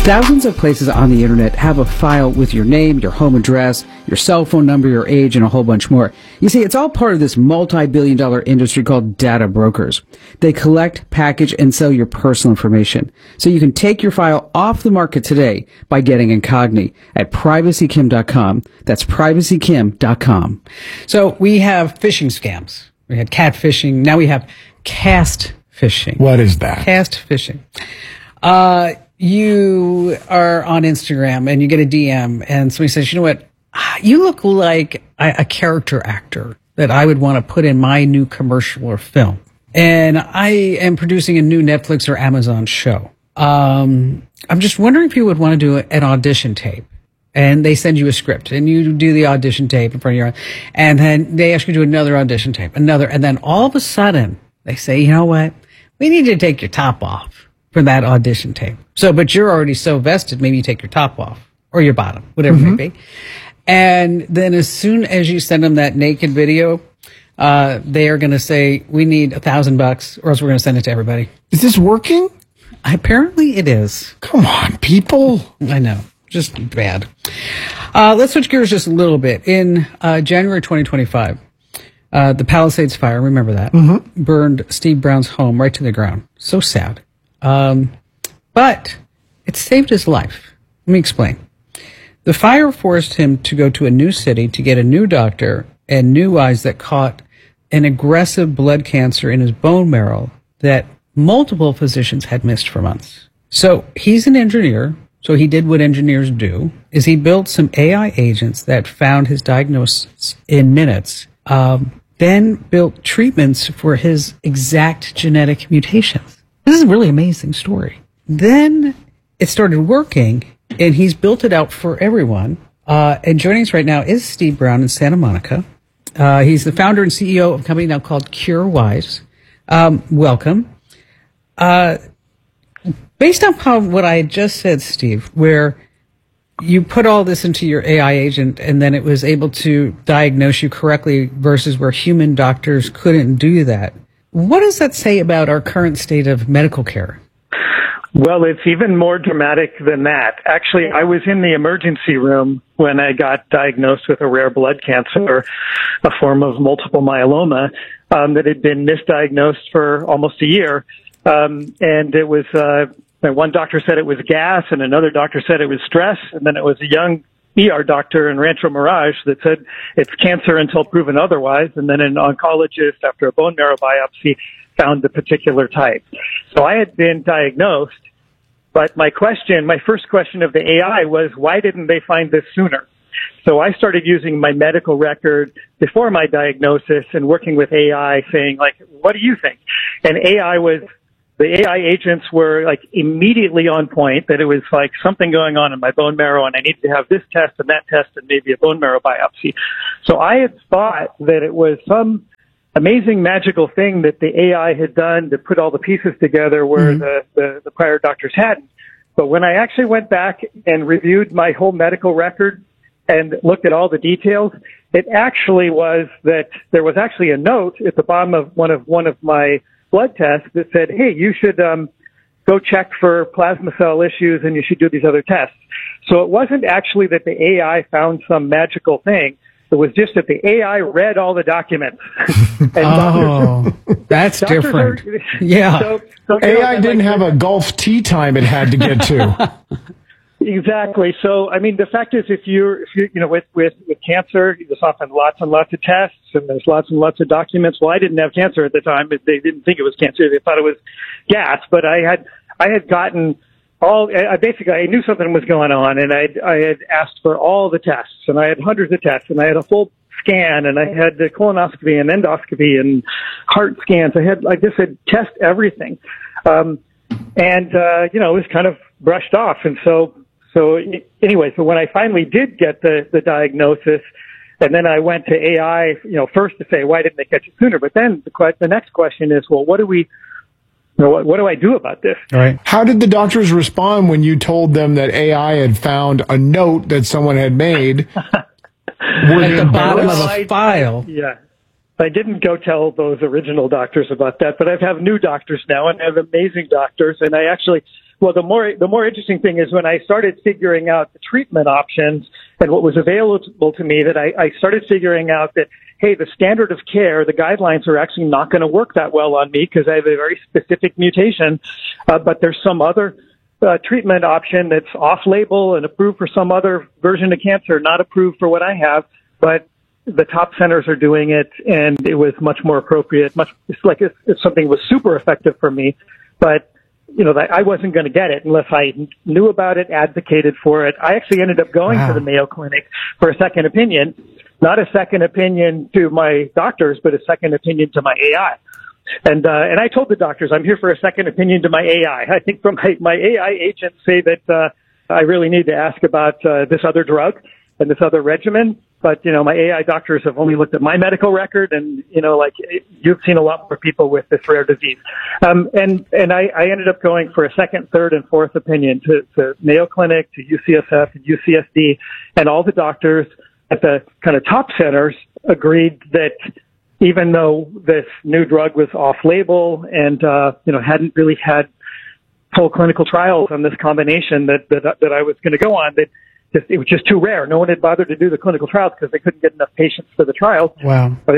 Thousands of places on the internet have a file with your name, your home address, your cell phone number, your age, and a whole bunch more. You see, it's all part of this multi-billion-dollar industry called data brokers. They collect, package, and sell your personal information. So you can take your file off the market today by getting Incogni at privacykim.com. That's privacykim.com. So we have phishing scams. We had catfishing. Now we have cast phishing. What is that? Cast phishing. You are on Instagram and you get a DM and somebody says, you know what? You look like a character actor that I would want to put in my new commercial or film. And I am producing a new Netflix or Amazon show. I'm just wondering if you would want to do an audition tape. And they send you a script and you do the audition tape in front of your, and then they ask you to do another audition tape, and then all of a sudden they say, you know what? We need you to take your top off for that audition tape. So, but you're already so vested, maybe you take your top off or your bottom, whatever it may be. And then as soon as you send them that naked video, they are going to say, we need $1,000 or else we're going to send it to everybody. Is this working? Apparently it is. Come on, people. I know. Just bad. Let's switch gears just a little bit. In January 2025, the Palisades fire, remember that, burned Steve Brown's home right to the ground. So sad. But it saved his life. Let me explain. The fire forced him to go to a new city to get a new doctor and new eyes that caught an aggressive blood cancer in his bone marrow that multiple physicians had missed for months. So he's an engineer. So he did what engineers do, is he built some AI agents that found his diagnosis in minutes, then built treatments for his exact genetic mutations. This is a really amazing story. Then it started working, and he's built it out for everyone. And joining us right now is Steve Brown in Santa Monica. He's the founder and CEO of a company now called CureWise. Welcome. Based on what I had just said, Steve, where you put all this into your AI agent and then it was able to diagnose you correctly versus where human doctors couldn't do that, what does that say about our current state of medical care? Well, it's even more dramatic than that. Actually, I was in the emergency room when I got diagnosed with a rare blood cancer, a form of multiple myeloma, that had been misdiagnosed for almost a year. And it was, one doctor said it was gas and another doctor said it was stress. And then it was a young ER doctor in Rancho Mirage that said it's cancer until proven otherwise. And then an oncologist, after a bone marrow biopsy, found the particular type. So I had been diagnosed, but my first question of the AI was, why didn't they find this sooner? So I started using my medical record before my diagnosis and working with AI saying, like, what do you think? And the AI agents were like immediately on point, that it was like something going on in my bone marrow and I needed to have this test and that test and maybe a bone marrow biopsy. So I had thought that it was some amazing magical thing that the AI had done to put all the pieces together where the prior doctors hadn't. But when I actually went back and reviewed my whole medical record and looked at all the details, it actually was that there was actually a note at the bottom of one of my blood tests that said, hey, you should go check for plasma cell issues and you should do these other tests. So it wasn't actually that the AI found some magical thing. It was just that the AI read all the documents. And that's different. Yeah. So AI didn't have a golf tee time it had to get to. Exactly. So, I mean, the fact is, if you with cancer, there's often lots and lots of tests and there's lots and lots of documents. Well, I didn't have cancer at the time. They didn't think it was cancer. They thought it was gas, but I had gotten I knew something was going on, and I had asked for all the tests, and I had hundreds of tests, and I had a full scan, and I had the colonoscopy and endoscopy and heart scans. I just had test everything. It was kind of brushed off. And so anyway, so when I finally did get the diagnosis, and then I went to AI, first to say, why didn't they catch it sooner? But then the next question is, well, what do I do about this? All right. How did the doctors respond when you told them that AI had found a note that someone had made at the bottom of a file? Yeah. I didn't go tell those original doctors about that, but I have new doctors now, and I have amazing doctors. And Well, the more interesting thing is when I started figuring out the treatment options and what was available to me, that I started figuring out that, hey, the standard of care, the guidelines are actually not going to work that well on me because I have a very specific mutation. But there's some other treatment option that's off-label and approved for some other version of cancer, not approved for what I have, but the top centers are doing it, and it was much more appropriate. It's like if something was super effective for me, but I wasn't going to get it unless I knew about it, advocated for it. I actually ended up going to the Mayo Clinic for a second opinion, not a second opinion to my doctors, but a second opinion to my AI. And I told the doctors, I'm here for a second opinion to my AI. I think from my AI agents say that I really need to ask about this other drug and this other regimen. But, my AI doctors have only looked at my medical record and, you've seen a lot more people with this rare disease. And I ended up going for a second, third, and fourth opinion to Mayo Clinic, to UCSF and UCSD, and all the doctors at the kind of top centers agreed that even though this new drug was off-label and, hadn't really had full clinical trials on this combination that I was going to go on, that it was just too rare. No one had bothered to do the clinical trials because they couldn't get enough patients for the trials. Wow. But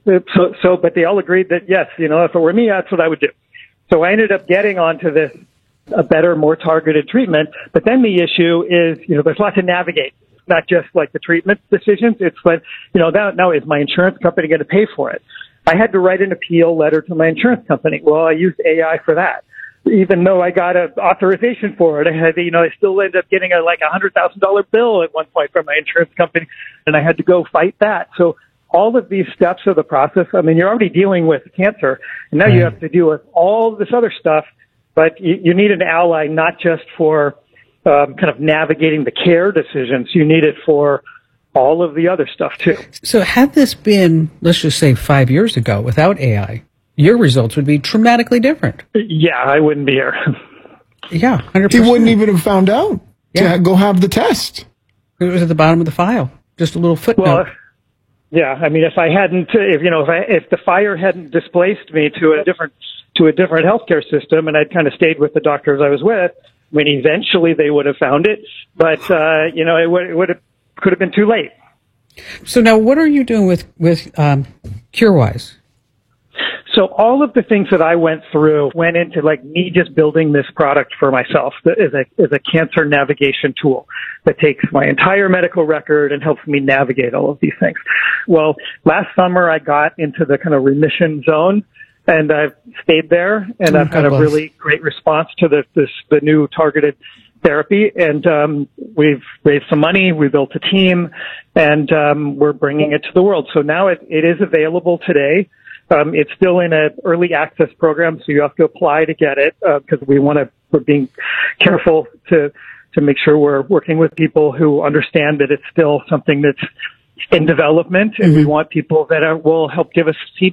but they all agreed that yes, if it were me, that's what I would do. So I ended up getting onto this, a better, more targeted treatment. But then the issue is, there's lots to navigate. Not just like the treatment decisions. It's like, now is my insurance company going to pay for it? I had to write an appeal letter to my insurance company. Well, I used AI for that. Even though I got an authorization for it, I still ended up getting a $100,000 bill at one point from my insurance company, and I had to go fight that. So all of these steps of the process, you're already dealing with cancer, and now you have to deal with all this other stuff, but you need an ally not just for kind of navigating the care decisions. You need it for all of the other stuff too. So had this been, let's just say 5 years ago without AI, your results would be dramatically different. Yeah, I wouldn't be here. Yeah, 100%. He wouldn't even have found out to go have the test. It was at the bottom of the file, just a little footnote. Well, yeah, if I hadn't, if the fire hadn't displaced me to a different healthcare system, and I'd kind of stayed with the doctors I was with, eventually they would have found it, but it could have been too late. So now, what are you doing with CureWise? So all of the things that I went through went into me just building this product for myself as a cancer navigation tool that takes my entire medical record and helps me navigate all of these things. Well, last summer I got into the kind of remission zone, and I've stayed there, and I've had a really great response to the new targeted therapy. And we've raised some money, we built a team, and we're bringing it to the world. So now it is available today. It's still in an early access program, so you have to apply to get it because we're being careful to make sure we're working with people who understand that it's still something that's in development, and we want people that will help give us